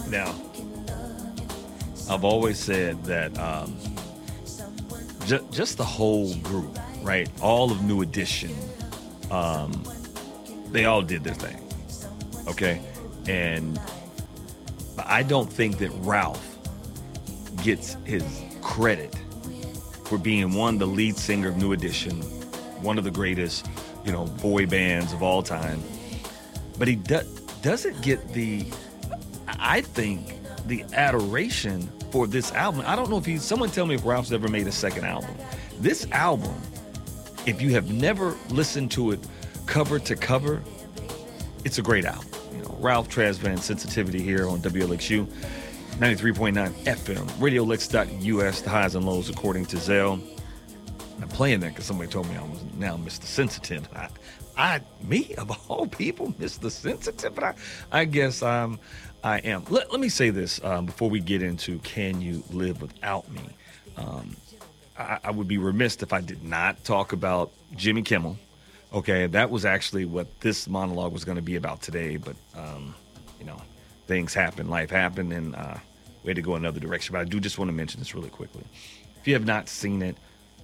Now, I've always said that just the whole group, right? All of New Edition, um, they all did their thing, okay? And I don't think that Ralph gets his credit for being one, the lead singer of New Edition, one of the greatest, boy bands of all time. But he doesn't get I think, the adoration for this album. I don't know if someone tell me if Ralph's ever made a second album. This album, if you have never listened to it cover to cover, it's a great album. Ralph Tresvant, Sensitivity here on WLXU, 93.9 FM, RadioLex.us, the highs and lows according to Zell. I'm playing that because somebody told me I was now Mr. Sensitive. Me, of all people, Mr. Sensitive, but I guess I am. Let me say this before we get into Can You Live Without Me? I would be remiss if I did not talk about Jimmy Kimmel. Okay, that was actually what this monologue was going to be about today, but, things happen, life happened, and we had to go another direction. But I do just want to mention this really quickly. If you have not seen it,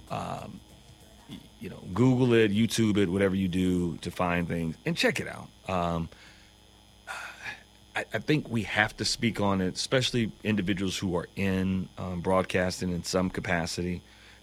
Google it, YouTube it, whatever you do to find things, and check it out. I think we have to speak on it, especially individuals who are in broadcasting in some capacity,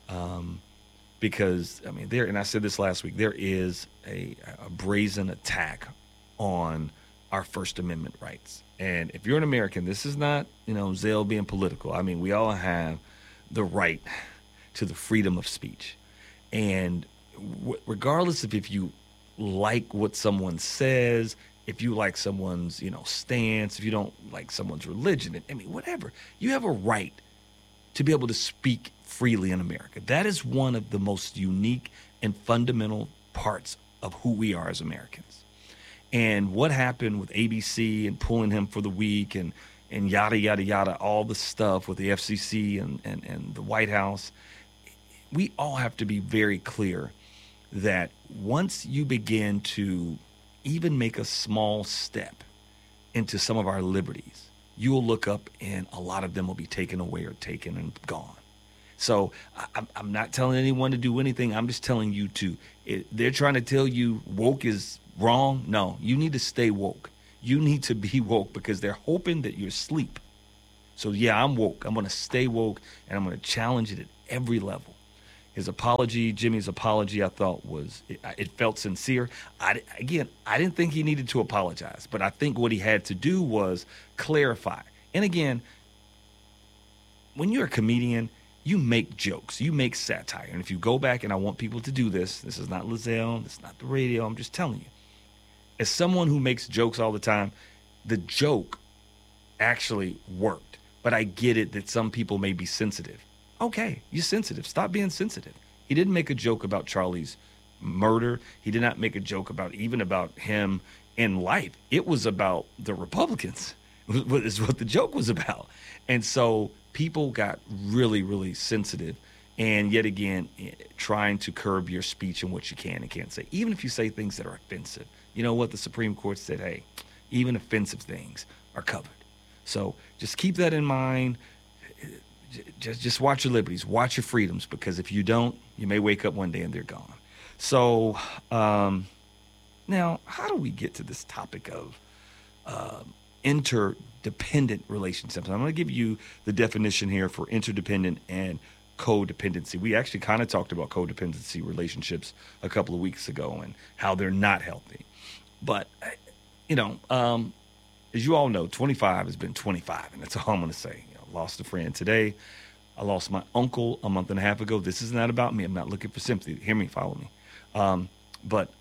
because, and I said this last week, there is a brazen attack on our First Amendment rights. And if you're an American, this is not, Zale being political. We all have the right to the freedom of speech. And regardless of if you like what someone says, if you like someone's, stance, if you don't like someone's religion, whatever, you have a right to be able to speak freely in America. That is one of the most unique and fundamental parts of who we are as Americans. And what happened with ABC and pulling him for the week and yada, yada, yada, all the stuff with the FCC and the White House, we all have to be very clear that once you begin to even make a small step into some of our liberties, you will look up and a lot of them will be taken away or taken and gone. So I'm not telling anyone to do anything. I'm just telling you they're trying to tell you woke is wrong. No, you need to stay woke. You need to be woke because they're hoping that you're asleep. So yeah, I'm woke. I'm going to stay woke and I'm going to challenge it at every level. His apology, Jimmy's apology, I thought it felt sincere. I didn't think he needed to apologize, but I think what he had to do was clarify. And again, when you're a comedian, you make jokes, you make satire. And if you go back, and I want people to do this is not Lizelle, this is not the radio, I'm just telling you. As someone who makes jokes all the time, the joke actually worked. But I get it that some people may be sensitive. Okay, you're sensitive. Stop being sensitive. He didn't make a joke about Charlie's murder. He did not make a joke about him in life. It was about the Republicans, is what the joke was about. And so people got really, really sensitive. And yet again, trying to curb your speech and what you can and can't say. Even if you say things that are offensive. You know what? The Supreme Court said, hey, even offensive things are covered. So just keep that in mind. Just watch your liberties, watch your freedoms, because if you don't, you may wake up one day and they're gone. So now, how do we get to this topic of interdependent relationships? I'm going to give you the definition here for interdependent and codependency. We actually kind of talked about codependency relationships a couple of weeks ago and how they're not healthy. But, as you all know, 25 has been 25, and that's all I'm going to say. Lost a friend today. I lost my uncle a month and a half ago. This is not about me. I'm not looking for sympathy. Hear me, follow me. But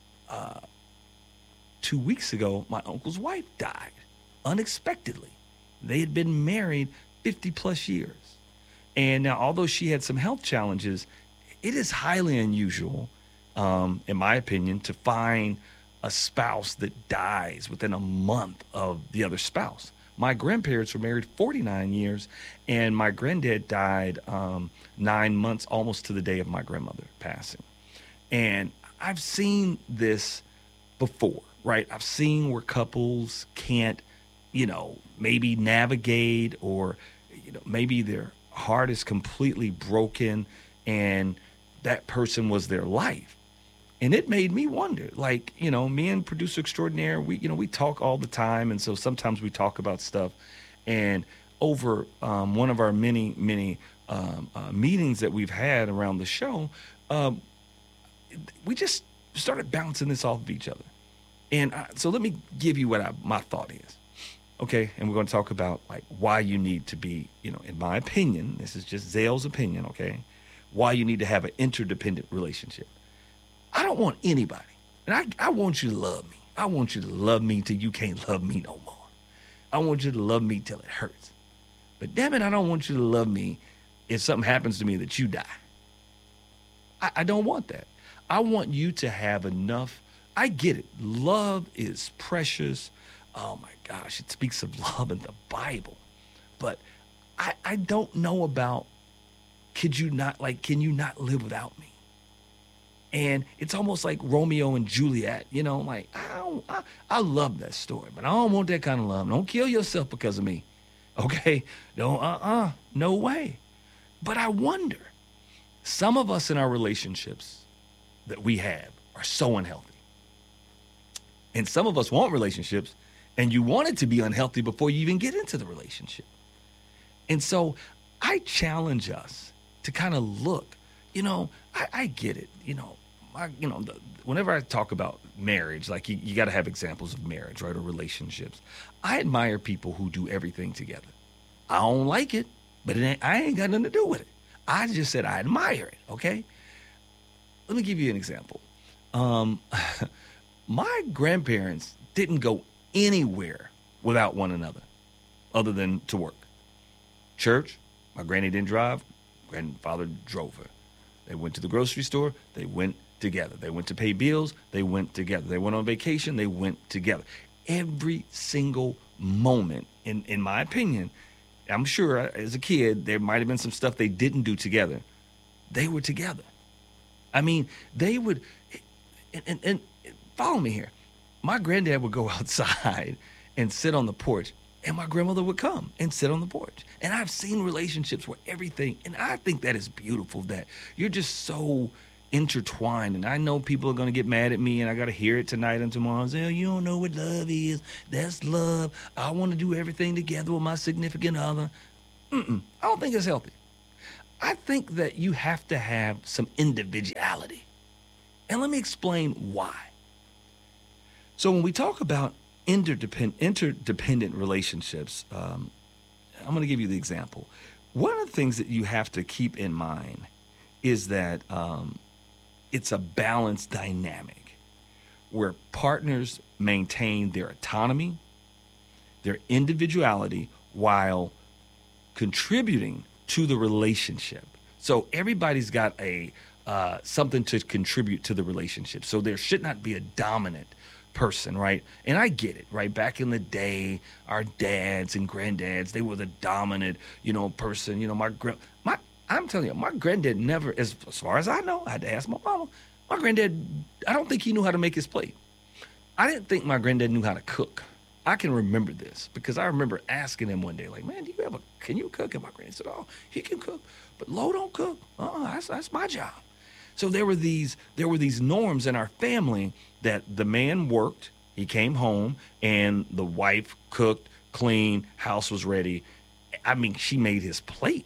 2 weeks ago, my uncle's wife died unexpectedly. They had been married 50 plus years. And now, although she had some health challenges, it is highly unusual, in my opinion, to find a spouse that dies within a month of the other spouse. My grandparents were married 49 years, and my granddad died 9 months, almost to the day of my grandmother passing. And I've seen this before, right? I've seen where couples can't, maybe navigate, or, maybe their heart is completely broken and that person was their life. And it made me wonder, like, me and producer extraordinaire, we talk all the time. And so sometimes we talk about stuff. And over one of our many meetings that we've had around the show, we just started bouncing this off of each other. And so let me give you what my thought is. Okay, and we're going to talk about, like, why you need to be, in my opinion, this is just Zale's opinion, okay, why you need to have an interdependent relationship. I don't want anybody, and I want you to love me. I want you to love me till you can't love me no more. I want you to love me till it hurts. But damn it, I don't want you to love me if something happens to me that you die. I don't want that. I want you to have enough. I get it. Love is precious. Oh my gosh, it speaks of love in the Bible. But I don't know about, can you not live without me? And it's almost like Romeo and Juliet, like, I love that story, but I don't want that kind of love. Don't kill yourself because of me. Okay? Don't, no way. But I wonder, some of us in our relationships that we have are so unhealthy. And some of us want relationships, and you want it to be unhealthy before you even get into the relationship. And so I challenge us to kind of look, I get it, whenever I talk about marriage, like you got to have examples of marriage, right, or relationships. I admire people who do everything together. I don't like it, but I ain't got nothing to do with it. I just said I admire it, okay? Let me give you an example. My grandparents didn't go anywhere without one another other than to work. Church, my granny didn't drive, grandfather drove her. They went to the grocery store, they went together. They went to pay bills, they went together. They went on vacation, they went together. Every single moment, in my opinion, I'm sure as a kid, there might have been some stuff they didn't do together. They were together. I mean, they would, and follow me here. My granddad would go outside and sit on the porch, and my grandmother would come and sit on the porch. And I've seen relationships where everything, and I think that is beautiful, that you're just so intertwined. And I know people are going to get mad at me, and I got to hear it tonight and tomorrow and say, oh, you don't know what love is. That's love. I want to do everything together with my significant other. I don't think it's healthy. I think that you have to have some individuality. And let me explain why. So when we talk about interdependent relationships, I'm going to give you the example. One of the things that you have to keep in mind is that it's a balanced dynamic where partners maintain their autonomy, their individuality, while contributing to the relationship. So everybody's got something to contribute to the relationship. So there should not be a dominant person, right? And I get it, right? Back in the day, our dads and granddads, they were the dominant, person. I'm telling you, my granddad never, as far as I know, I had to ask my mama, my granddad, I don't think he knew how to make his plate. I didn't think my granddad knew how to cook. I can remember this because I remember asking him one day, like, man, can you cook? And my granddad said, oh, he can cook, but Lo don't cook. That's my job. So there were these norms in our family that the man worked, he came home, and the wife cooked, cleaned, house was ready. I mean, she made his plate.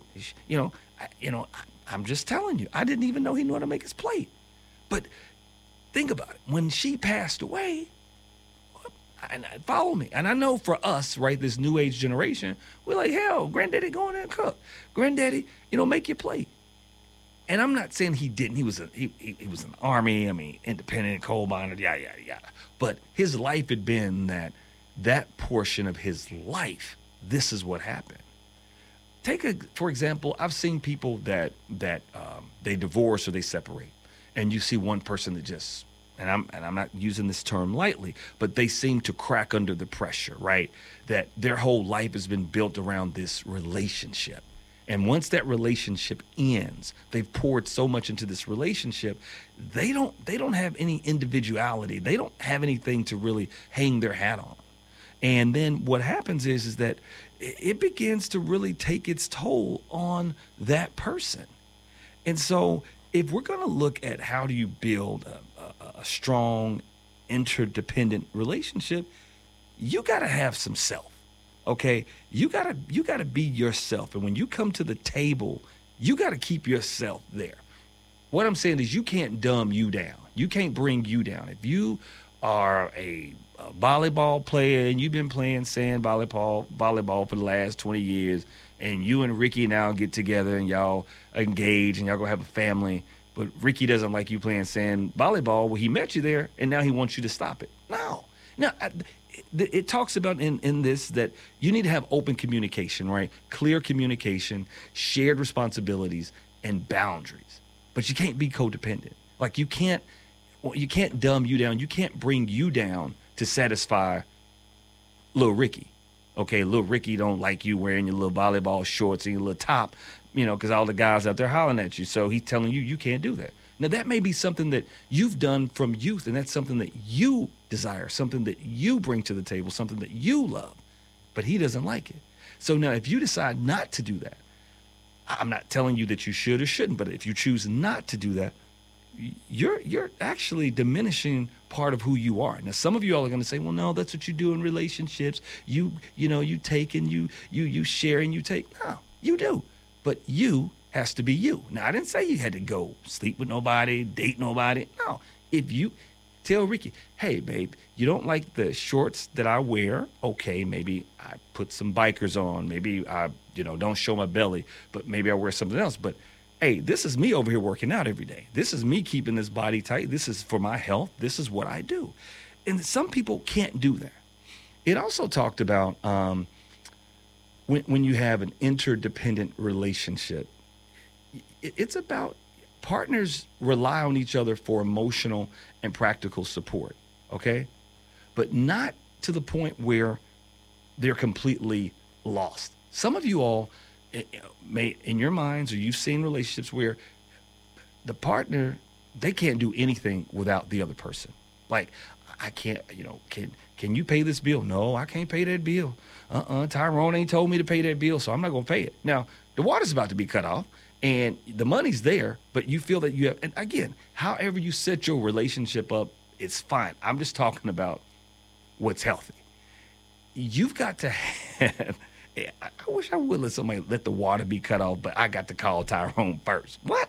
I'm just telling you, I didn't even know he knew how to make his plate. But think about it. When she passed away, and follow me. And I know for us, right, this new age generation, we're like, hell, granddaddy go in there and cook. Granddaddy, make your plate. And I'm not saying he didn't. He was in the Army. I mean, independent, coal miner, yada, yada, yada. But his life had been that portion of his life, this is what happened. For example, I've seen people that they divorce or they separate. And you see one person that just, and I'm not using this term lightly, but they seem to crack under the pressure, right? That their whole life has been built around this relationship. And once that relationship ends, they've poured so much into this relationship, they don't have any individuality. They don't have anything to really hang their hat on. And then what happens is that it begins to really take its toll on that person. And so if we're going to look at how do you build a strong interdependent relationship, you got to have some self. Okay? You got to be yourself. And when you come to the table, you got to keep yourself there. What I'm saying is you can't dumb you down. You can't bring you down. If you are a volleyball player and you've been playing sand volleyball for the last 20 years, and you and Ricky now get together and y'all engage and y'all gonna have a family, but Ricky doesn't like you playing sand volleyball. Well, he met you there and now he wants you to stop it. No. Now, it talks about in this that you need to have open communication, right? Clear communication, shared responsibilities, and boundaries. But you can't be codependent. Like you can't dumb you down. You can't bring you down to satisfy little Ricky. Okay, little Ricky don't like you wearing your little volleyball shorts and your little top, because all the guys out there hollering at you. So he's telling you can't do that. Now, that may be something that you've done from youth, and that's something that you desire, something that you bring to the table, something that you love, but he doesn't like it. So now if you decide not to do that, I'm not telling you that you should or shouldn't, but if you choose not to do that, you're actually diminishing part of who you are. Now, some of you all are going to say, well, no, that's what you do in relationships. You take and you share and you take. No, you do. But you has to be you. Now, I didn't say you had to go sleep with nobody, date nobody. No. If you tell Ricky, hey, babe, you don't like the shorts that I wear. Okay, maybe I put some bikers on. Maybe I, don't show my belly, but maybe I wear something else. But hey, this is me over here working out every day. This is me keeping this body tight. This is for my health. This is what I do. And some people can't do that. It also talked about when you have an interdependent relationship, it's about partners rely on each other for emotional and practical support, okay? But not to the point where they're completely lost. Some of you all may, in your minds, or you've seen relationships where the partner, they can't do anything without the other person. Like, I can't, can you pay this bill? No, I can't pay that bill. Tyrone ain't told me to pay that bill, so I'm not going to pay it. Now, the water's about to be cut off, and the money's there, but you feel that you have, and again, however you set your relationship up, it's fine. I'm just talking about what's healthy. You've got to have, I wish I would let somebody let the water be cut off, but I got to call Tyrone first. What?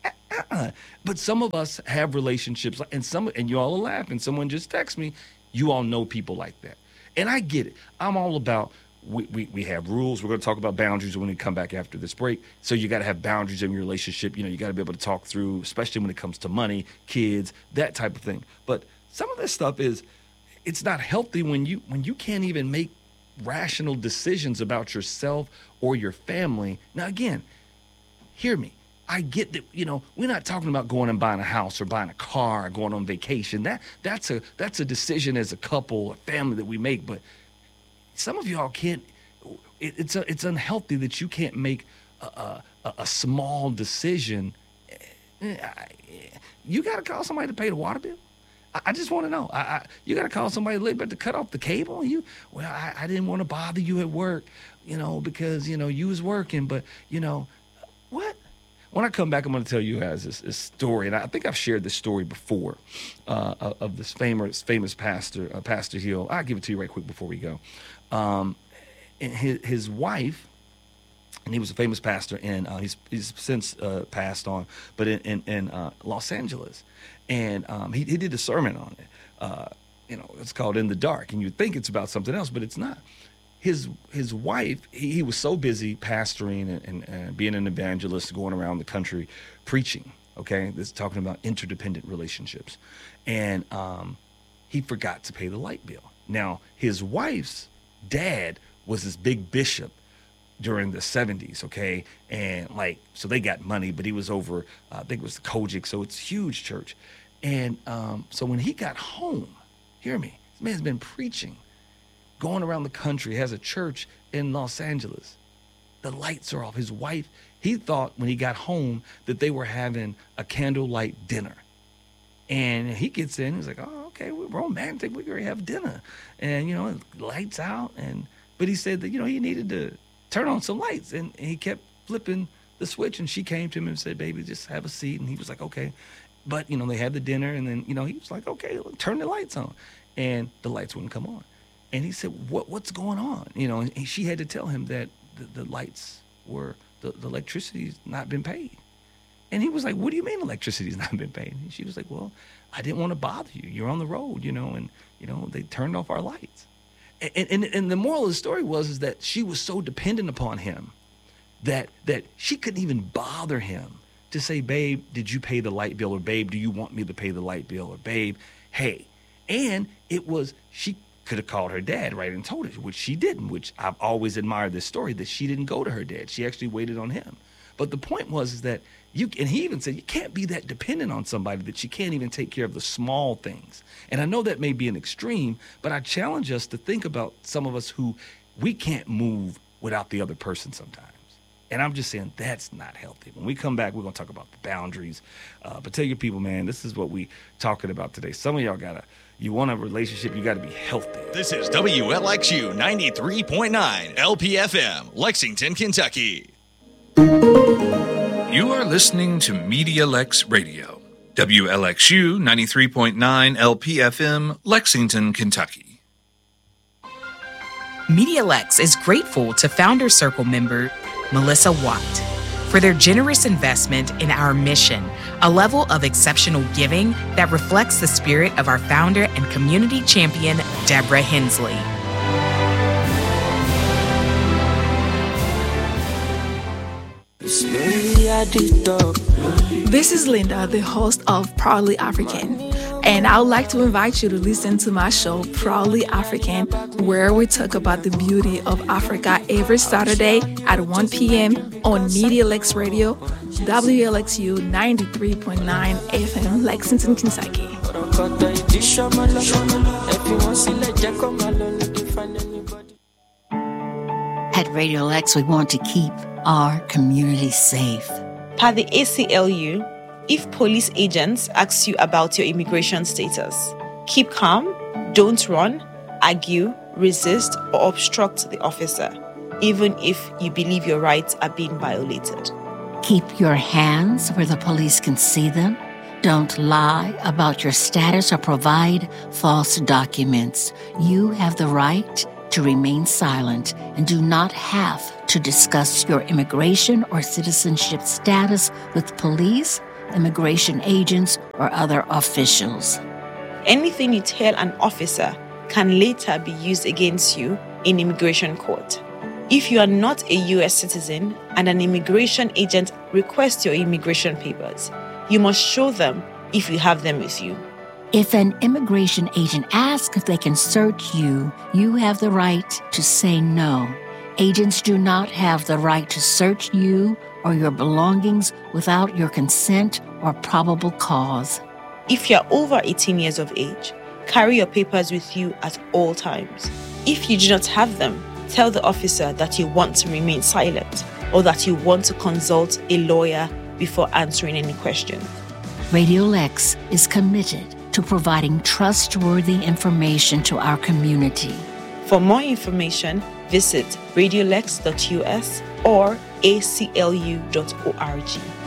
But some of us have relationships, and you all are laughing. Someone just texted me. You all know people like that. And I get it. I'm all about, we have rules. We're going to talk about boundaries when we come back after this break. So you got to have boundaries in your relationship. You got to be able to talk through, especially when it comes to money, kids, that type of thing. But some of this stuff it's not healthy when you can't even make rational decisions about yourself or your family. Now, again, hear me. I get that, we're not talking about going and buying a house or buying a car or going on vacation. That's a decision as a couple, a family that we make. But some of y'all can't. It's unhealthy that you can't make a small decision. You got to call somebody to pay the water bill. I just want to know. You got to call somebody to cut off the cable. I didn't want to bother you at work, because you was working. But what? When I come back, I'm going to tell you guys this story, and I think I've shared this story before of this famous pastor, Pastor Hill. I'll give it to you right quick before we go. And his wife, and he was a famous pastor, and he's since passed on, but in Los Angeles, and he did a sermon on it. It's called In the Dark, and you'd think it's about something else, but it's not. His wife, he was so busy pastoring and being an evangelist, going around the country preaching, okay? This is talking about interdependent relationships. And he forgot to pay the light bill. Now, his wife's dad was this big bishop during the 70s, okay? And so they got money, but he was over, I think it was the Kojic, so it's a huge church. And so when he got home, hear me, this man's been preaching, going around the country, has a church in Los Angeles. The lights are off. His wife, he thought when he got home that they were having a candlelight dinner. And he gets in. He's like, oh, okay, we're romantic. We're going to have dinner. And, lights out. But he said that, he needed to turn on some lights. And he kept flipping the switch. And she came to him and said, baby, just have a seat. And he was like, okay. But, they had the dinner. And then, he was like, okay, turn the lights on. And the lights wouldn't come on. And he said, what's going on? And she had to tell him that the lights were, the electricity's not been paid. And he was like, what do you mean electricity's not been paid? And she was like, well, I didn't want to bother you. You're on the road, and, they turned off our lights. And the moral of the story is that she was so dependent upon him that she couldn't even bother him to say, babe, did you pay the light bill? Or babe, do you want me to pay the light bill? Or babe, hey. And she could have called her dad, right, and told her, which she didn't, which I've always admired this story, that she didn't go to her dad. She actually waited on him. But the point is that and he even said, you can't be that dependent on somebody that you can't even take care of the small things. And I know that may be an extreme, but I challenge us to think about some of us who we can't move without the other person sometimes. And I'm just saying that's not healthy. When we come back, we're going to talk about the boundaries. But tell your people, man, this is what we talking about today. Some of y'all you want a relationship, you got to be healthy. This is WLXU 93.9 LPFM, Lexington, Kentucky. You are listening to Media Lex Radio, WLXU 93.9 LPFM, Lexington, Kentucky. Media Lex is grateful to Founder Circle member Melissa Watt for their generous investment in our mission, a level of exceptional giving that reflects the spirit of our founder and community champion, Deborah Hensley. This is Linda, the host of Proudly African, and I would like to invite you to listen to my show, Proudly African, where we talk about the beauty of Africa every Saturday at 1 p.m. on Media Lex Radio, WLXU 93.9 FM, Lexington, Kentucky. At Radio Lex, we want to keep our community safe. Per the ACLU, if police agents ask you about your immigration status, keep calm, don't run, argue, resist, or obstruct the officer, even if you believe your rights are being violated. Keep your hands where the police can see them. Don't lie about your status or provide false documents. You have the right to remain silent and do not have to discuss your immigration or citizenship status with police, immigration agents, or other officials. Anything you tell an officer can later be used against you in immigration court. If you are not a U.S. citizen and an immigration agent requests your immigration papers, you must show them if you have them with you. If an immigration agent asks if they can search you, you have the right to say no. Agents do not have the right to search you or your belongings without your consent or probable cause. If you're over 18 years of age, carry your papers with you at all times. If you do not have them, tell the officer that you want to remain silent or that you want to consult a lawyer before answering any questions. Radio Lex is committed to providing trustworthy information to our community. For more information, visit radiolex.us or aclu.org.